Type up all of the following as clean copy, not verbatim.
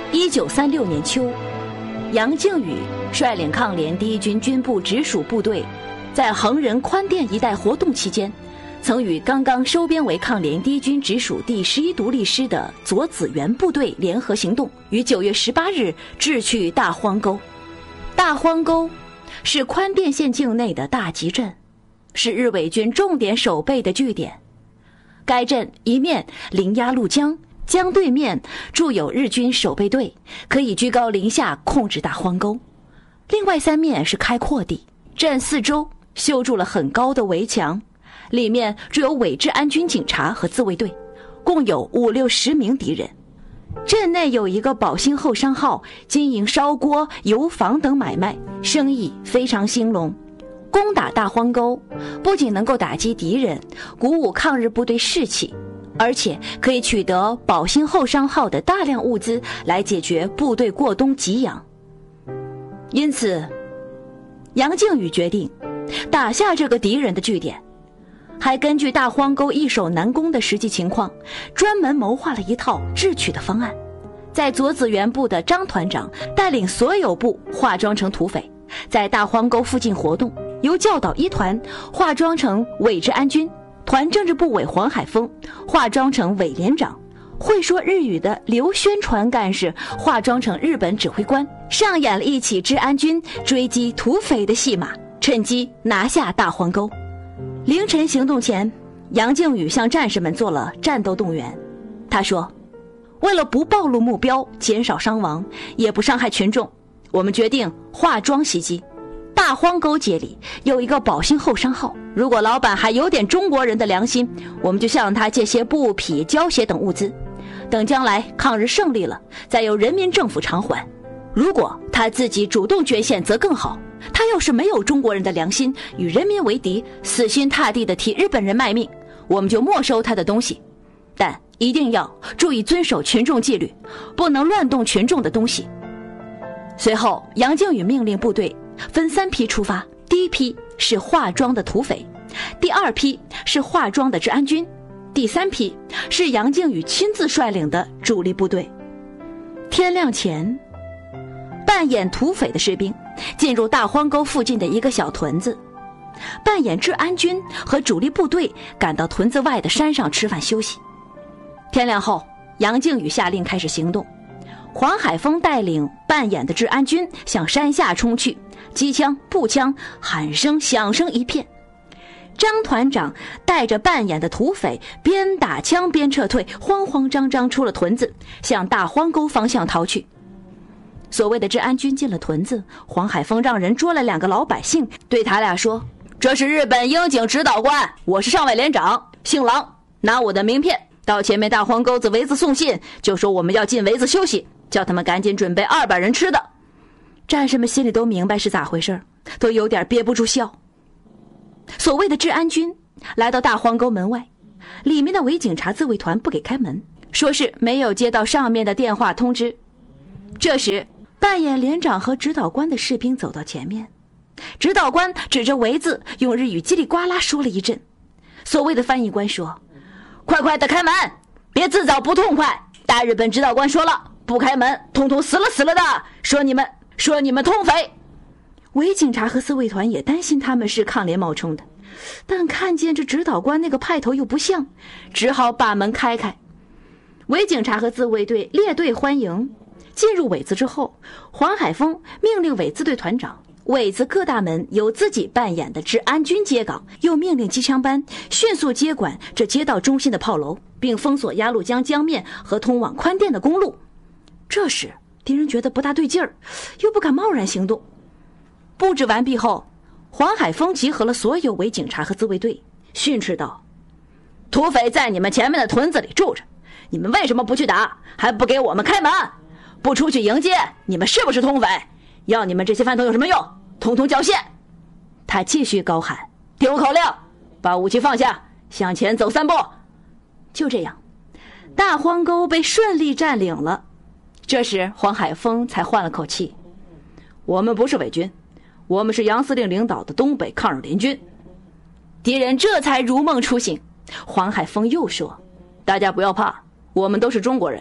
1936年秋，杨靖宇率领抗联第一军军部直属部队，在横仁宽甸一带活动期间，曾与刚刚收编为抗联第一军直属第11独立师的左子元部队联合行动，于9月18日智去大荒沟。大荒沟是宽甸县境内的大集镇，是日伪军重点守备的据点。该镇一面临鸭绿江，江对面驻有日军守备队，可以居高临下控制大荒沟。另外3面是开阔地，镇四周修筑了很高的围墙，里面驻有伪治安军警察和自卫队，共有50-60名敌人。镇内有一个宝兴后商号，经营烧锅、油坊等买卖，生意非常兴隆。攻打大荒沟不仅能够打击敌人，鼓舞抗日部队士气，而且可以取得宝兴后商号的大量物资来解决部队过冬给养。因此杨靖宇决定打下这个敌人的据点，还根据大荒沟易守难攻的实际情况，专门谋划了一套智取的方案。在左子元部的张团长带领所有部化妆成土匪，在大荒沟附近活动，由教导一团化妆成伪治安军，团政治部委黄海峰化妆成伪连长，会说日语的刘宣传干事化妆成日本指挥官，上演了一起治安军追击土匪的戏码，趁机拿下大荒沟。凌晨行动前，杨靖宇向战士们做了战斗动员。他说，为了不暴露目标，减少伤亡，也不伤害群众，我们决定化妆袭击。大荒沟街里有一个宝兴后商号，如果老板还有点中国人的良心，我们就向他借些布匹、胶鞋等物资，等将来抗日胜利了，再由人民政府偿还。如果他自己主动捐献则更好，他要是没有中国人的良心，与人民为敌，死心塌地地替日本人卖命，我们就没收他的东西，但一定要注意遵守群众纪律，不能乱动群众的东西。随后杨靖宇命令部队分3批出发，第一批是化妆的土匪，第2批是化妆的治安军，第3批是杨靖宇亲自率领的主力部队。天亮前，扮演土匪的士兵进入大荒沟附近的一个小屯子，扮演治安军和主力部队赶到屯子外的山上吃饭休息。天亮后，杨靖宇下令开始行动，黄海峰带领扮演的治安军向山下冲去，机枪、步枪喊声响声一片。张团长带着扮演的土匪边打枪边撤退，慌慌张张出了屯子，向大荒沟方向逃去。所谓的治安军进了屯子，黄海峰让人捉了2个老百姓，对他俩说，这是日本英警指导官，我是上尉连长，姓郎，拿我的名片到前面大荒沟子围子送信，就说我们要进围子休息，叫他们赶紧准备200人吃的。战士们心里都明白是咋回事，都有点憋不住笑。所谓的治安军来到大荒沟门外，里面的伪警察自卫团不给开门，说是没有接到上面的电话通知。这时扮演连长和指导官的士兵走到前面，指导官指着围子用日语叽里呱啦说了一阵，所谓的翻译官说，快快的开门，别自找不痛快，大日本指导官说了，不开门统统死了的，说你们通匪。伪警察和自卫团也担心他们是抗联冒充的，但看见这指导官那个派头又不像，只好把门开开。伪警察和自卫队列队欢迎。进入尾子之后，黄海峰命令尾子队团长，尾子各大门由自己扮演的治安军接岗，又命令机枪班迅速接管这街道中心的炮楼，并封锁鸭绿江江面和通往宽甸的公路。这时敌人觉得不大对劲儿，又不敢贸然行动。布置完毕后，黄海峰集合了所有伪警察和自卫队，训斥道，土匪在你们前面的屯子里住着，你们为什么不去打，还不给我们开门，不出去迎接，你们是不是通匪？要你们这些饭桶有什么用？统统缴械！他继续高喊，丢口令，把武器放下，向前走3步。就这样，大荒沟被顺利占领了。这时黄海峰才换了口气，我们不是伪军，我们是杨司令领导的东北抗日联军。敌人这才如梦初醒。黄海峰又说，大家不要怕，我们都是中国人，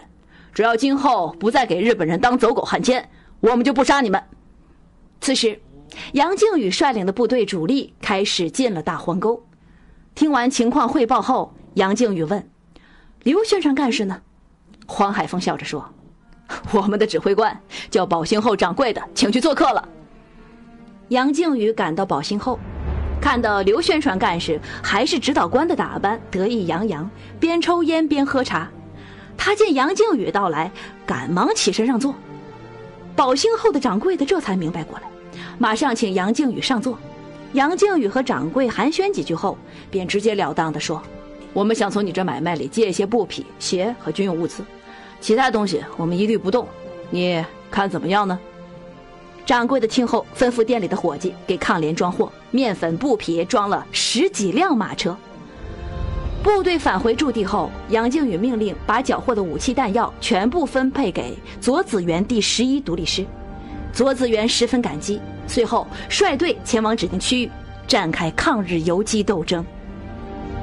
只要今后不再给日本人当走狗汉奸，我们就不杀你们。此时杨靖宇率领的部队主力开始进了大荒沟。听完情况汇报后，杨靖宇问：刘宣传干事呢？黄海峰笑着说：我们的指挥官叫宝兴后掌柜的请去做客了。杨靖宇赶到宝兴后，看到刘宣传干事还是指导官的打扮，得意洋洋，边抽烟边喝茶。他见杨靖宇到来，赶忙起身让座。宝兴后的掌柜的这才明白过来，马上请杨靖宇上座。杨靖宇和掌柜寒暄几句后，便直截了当地说：我们想从你这买卖里借一些布匹、鞋和军用物资，其他东西我们一律不动，你看怎么样呢？掌柜的听后吩咐店里的伙计给抗联装货，面粉、布匹装了10几辆马车。部队返回驻地后，杨靖宇命令把缴获的武器弹药全部分配给左子元第11独立师。左子元十分感激，随后率队前往指定区域，展开抗日游击斗争。